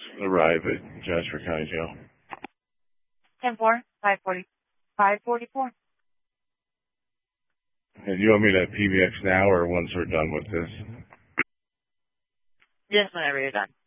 arrive at Jasper County Jail. 10-4, 544. And you want me to PBX now or once we're done with this? Just whenever you're done.